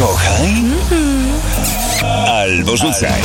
Kochaj albo rzucaj.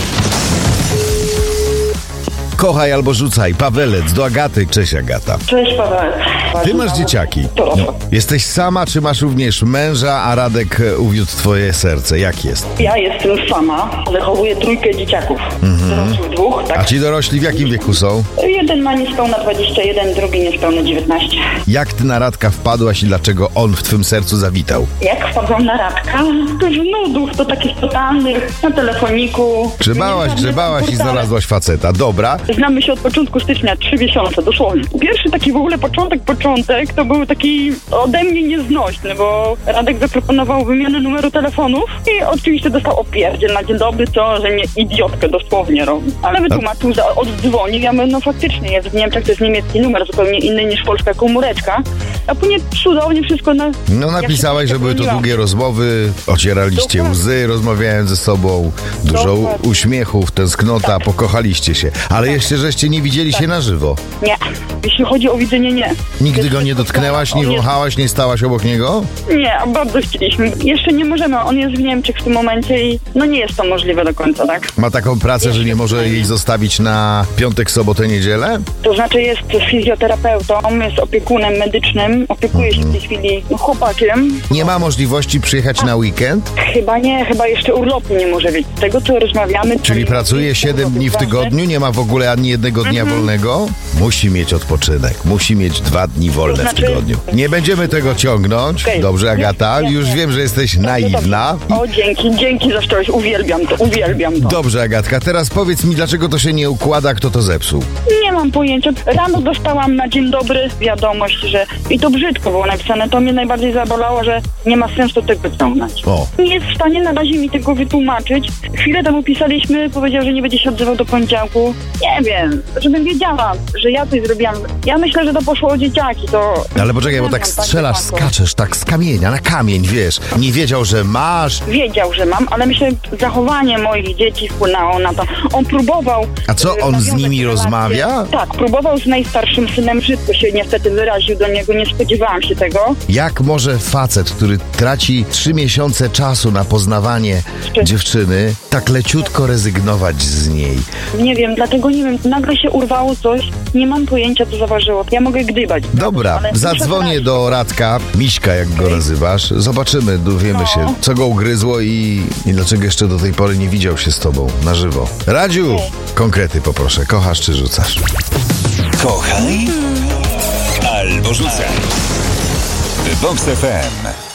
Kochaj albo rzucaj. Pawelec do Agaty. Cześć, Agata. Cześć, Paweł. Ty masz dzieciaki. Proszę. Jesteś sama, czy masz również męża, a Radek uwiódł twoje serce? Jak jest? Ja jestem sama, wychowuję 3 dzieciaków. Dorosłych 2, tak? A ci dorośli w jakim wieku są? Jeden ma niespełna 21, drugi niespełna 19. Jak ty na Radka wpadłaś i dlaczego on w twym sercu zawitał? Jak wpadłam na Radka? To z nudów, to takich totalnych, na telefoniku. Grzebałaś i znalazłaś faceta. Dobra. Znamy się od początku stycznia, 3 miesiące, dosłownie. Pierwszy taki w ogóle początek to był taki ode mnie nieznośny, bo Radek zaproponował wymianę numeru telefonów i oczywiście dostał opierdziel na dzień dobry, że nie idiotkę dosłownie robi. Ale wytłumaczył, że oddzwonił, ja mówię, no faktycznie jest w Niemczech, to jest niemiecki numer, zupełnie inny niż polska komóreczka, a później cudownie wszystko No napisałaś, że były to długie rozmowy, ocieraliście łzy, rozmawiając ze sobą, dużo uśmiechów, tęsknota, pokochaliście się, ale jeszcze żeście nie widzieli się na żywo. Nie, jeśli chodzi o widzenie, nie. Nigdy go nie dotknęłaś, nie wąchałaś, nie stałaś obok niego? Nie, bardzo chcieliśmy. Jeszcze nie możemy, on jest w Niemczech w tym momencie i nie jest to możliwe do końca, tak? Ma taką pracę, że nie może jej zostawić na piątek, sobotę, niedzielę? To znaczy jest fizjoterapeutą, jest opiekunem medycznym, opiekuje się w tej chwili chłopakiem. Nie ma możliwości przyjechać na weekend? Chyba nie, chyba jeszcze urlopu nie może mieć. Z tego, co rozmawiamy... Czyli pracuje 7 dni w tygodniu, nie ma w ogóle ani jednego dnia wolnego? Musi mieć odpoczynek, musi mieć 2 dni wolne w tygodniu. Nie będziemy tego ciągnąć. Okay. Dobrze, Agata, już wiem, że jesteś naiwna. O, dzięki za szczerość, uwielbiam to. Dobrze, Agatka, teraz powiedz mi, dlaczego to się nie układa, kto to zepsuł? Nie mam pojęcia. Rano dostałam na dzień dobry wiadomość, że... I to brzydko było napisane, to mnie najbardziej zabolało, że nie ma sensu tego ciągnąć. Nie jest w stanie na razie mi tego wytłumaczyć. Chwilę temu pisaliśmy, powiedział, że nie będzie się odzywał do poniedziałku. Nie wiem, żebym wiedziała, że ja coś zrobiłam. Ja myślę, że to poszło o dzieciaki, to... Ale poczekaj, bo tak strzelasz, skaczesz, tak z kamienia na kamień, wiesz. Nie wiedział, że masz. Wiedział, że mam, ale myślę, że zachowanie moich dzieci wpłynęło na to. On próbował... A co, on z nimi rozmawia? Tak, próbował z najstarszym synem, brzydko się niestety wyraził do niego, nie spodziewałam się tego. Jak może facet, który traci 3 miesiące czasu na poznawanie dziewczyny, tak leciutko rezygnować z niej? Nie wiem, dlatego nie wiem, nagle się urwało coś, nie mam pojęcia, co zaważyło. Ja mogę gdybać. Dobra, zadzwonię do Radka, Miśka, jak go nazywasz. Zobaczymy, dowiemy się, co go ugryzło i dlaczego jeszcze do tej pory nie widział się z tobą na żywo. Radziu, konkrety poproszę. Kochasz czy rzucasz? Kochaj albo rzucaj. Box FM.